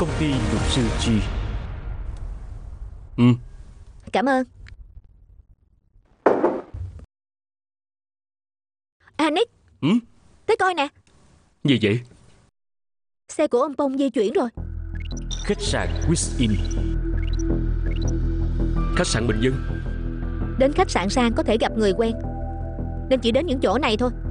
công ty luật sư Chi. Cảm ơn. Nick, tới coi nè. Gì vậy? Xe của ông Pong di chuyển rồi. Khách sạn Swiss Inn. Khách sạn bình dân. Đến khách sạn sang có thể gặp người quen, nên chỉ đến những chỗ này thôi.